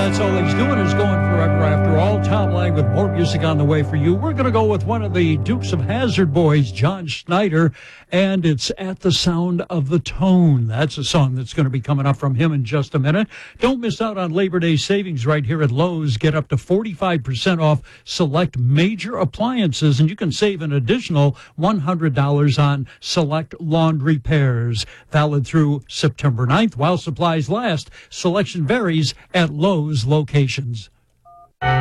That's all he's doing is going forever after all. Tom Lang with more music on the way for you. We're going to go with one of the Dukes of Hazzard boys, John Schneider, and it's At the Sound of the Tone. That's a song that's going to be coming up from him in just a minute. Don't miss out on Labor Day savings right here at Lowe's. Get up to 45% off select major appliances, and you can save an additional $100 on select lawn repairs. Valid through September 9th while supplies last. Selection varies at Lowe's locations.